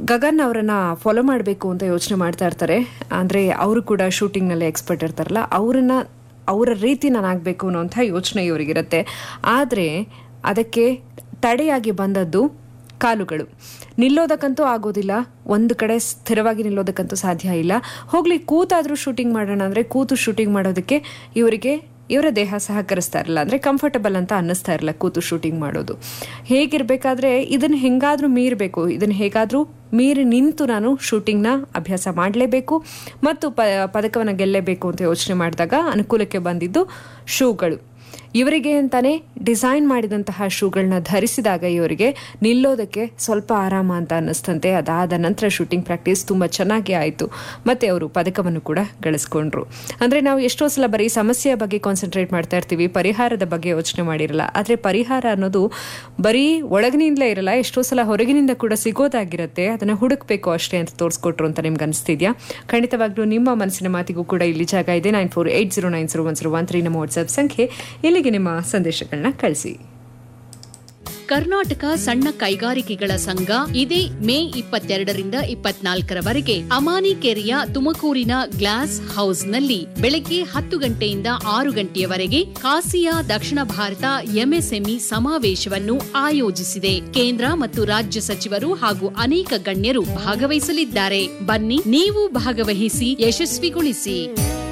ಗಗನ್ ಅವರನ್ನ ಫಾಲೋ ಮಾಡಬೇಕು ಅಂತ ಯೋಚನೆ ಮಾಡ್ತಾ ಇರ್ತಾರೆ. ಅಂದರೆ ಅವರು ಕೂಡ ಶೂಟಿಂಗ್ನಲ್ಲಿ ಎಕ್ಸ್ಪರ್ಟ್ ಇರ್ತಾರಲ್ಲ, ಅವರ ರೀತಿ ನಾನು ಆಗಬೇಕು ಅನ್ನೋಂಥ ಯೋಚನೆ ಇವರಿಗಿರುತ್ತೆ. ಆದರೆ ಅದಕ್ಕೆ ತಡೆಯಾಗಿ ಬಂದದ್ದು ಕಾಲುಗಳು. ನಿಲ್ಲೋದಕ್ಕಂತೂ ಆಗೋದಿಲ್ಲ, ಒಂದು ಕಡೆ ಸ್ಥಿರವಾಗಿ ನಿಲ್ಲೋದಕ್ಕಂತೂ ಸಾಧ್ಯ ಇಲ್ಲ. ಹೋಗ್ಲಿ ಕೂತಾದರೂ ಶೂಟಿಂಗ್ ಮಾಡೋಣ ಅಂದರೆ ಕೂತು ಶೂಟಿಂಗ್ ಮಾಡೋದಕ್ಕೆ ಇವರ ದೇಹ ಸಹಕರಿಸ್ತಾ ಇರಲಿಲ್ಲ, ಅಂದರೆ ಕಂಫರ್ಟಬಲ್ ಅಂತ ಅನ್ನಿಸ್ತಾ ಇರಲಿಲ್ಲ ಕೂತು ಶೂಟಿಂಗ್ ಮಾಡೋದು. ಹೇಗಿರಬೇಕಾದ್ರೆ ಇದನ್ನು ಹೆಂಗಾದರೂ ಮೀರಬೇಕು, ಇದನ್ನು ಹೇಗಾದರೂ ಮೀರಿ ನಿಂತು ನಾನು ಶೂಟಿಂಗ್ನ ಅಭ್ಯಾಸ ಮಾಡಲೇಬೇಕು ಮತ್ತು ಪದಕವನ್ನು ಗೆಲ್ಲಲೇಬೇಕು ಅಂತ ಯೋಚನೆ ಮಾಡಿದಾಗ ಅನುಕೂಲಕ್ಕೆ ಬಂದಿದ್ದು ಶೂಗಳು. ಇವರಿಗೆ ಅಂತಾನೆ ಡಿಸೈನ್ ಮಾಡಿದಂತಹ ಶೂಗಳನ್ನ ಧರಿಸಿದಾಗ ಇವರಿಗೆ ನಿಲ್ಲೋದಕ್ಕೆ ಸ್ವಲ್ಪ ಆರಾಮ ಅಂತ ಅನ್ನಿಸ್ತಂತೆ. ಅದಾದ ನಂತರ ಶೂಟಿಂಗ್ ಪ್ರಾಕ್ಟೀಸ್ ತುಂಬ ಚೆನ್ನಾಗಿ ಆಯಿತು ಮತ್ತು ಅವರು ಪದಕವನ್ನು ಕೂಡ ಗಳಿಸ್ಕೊಂಡ್ರು. ಅಂದರೆ ನಾವು ಎಷ್ಟೋ ಸಲ ಬರೀ ಸಮಸ್ಯೆಯ ಬಗ್ಗೆ ಕಾನ್ಸಂಟ್ರೇಟ್ ಮಾಡ್ತಾ ಇರ್ತೀವಿ, ಪರಿಹಾರದ ಬಗ್ಗೆ ಯೋಚನೆ ಮಾಡಿರಲ್ಲ. ಆದರೆ ಪರಿಹಾರ ಅನ್ನೋದು ಬರೀ ಒಳಗಿನಿಂದಲೇ ಇರಲ್ಲ, ಎಷ್ಟೋ ಸಲ ಹೊರಗಿನಿಂದ ಕೂಡ ಸಿಗೋದಾಗಿರುತ್ತೆ. ಅದನ್ನು ಹುಡುಕ್ಬೇಕು ಅಷ್ಟೇ ಅಂತ ತೋರಿಸ್ಕೊಟ್ರು ಅಂತ ನಿಮ್ಗೆ ಅನಿಸ್ತಿದ್ಯಾ? ಖಂಡಿತವಾಗ್ಲೂ ನಿಮ್ಮ ಮನಸ್ಸಿನ ಮಾತಿಗೂ ಕೂಡ ಇಲ್ಲಿ ಜಾಗ ಇದೆ. 9480901013 ನಮ್ಮ ವಾಟ್ಸ್ಆಪ್ ಸಂಖ್ಯೆ. ಇಲ್ಲಿಗೆ ನಿಮ್ಮ ಸಂದೇಶಗಳನ್ನ ಕಳಿಸಿ. ಕರ್ನಾಟಕ ಸಣ್ಣ ಕೈಗಾರಿಕೆಗಳ ಸಂಘ ಇದೇ ಮೇ 22ರಿಂದ 24ರವರೆಗೆ ಅಮಾನಿಕೆರೆಯ ತುಮಕೂರಿನ ಗ್ಲಾಸ್ ಹೌಸ್ನಲ್ಲಿ ಬೆಳಗ್ಗೆ 10 ಗಂಟೆಯಿಂದ 6 ಗಂಟೆಯವರೆಗೆ ಕಾಸಿಯಾ ದಕ್ಷಿಣ ಭಾರತ ಎಂಎಸ್ಎಂಇ ಸಮಾವೇಶವನ್ನು ಆಯೋಜಿಸಿದೆ. ಕೇಂದ್ರ ಮತ್ತು ರಾಜ್ಯ ಸಚಿವರು ಹಾಗೂ ಅನೇಕ ಗಣ್ಯರು ಭಾಗವಹಿಸಲಿದ್ದಾರೆ. ಬನ್ನಿ, ನೀವು ಭಾಗವಹಿಸಿ ಯಶಸ್ವಿಗೊಳಿಸಿ.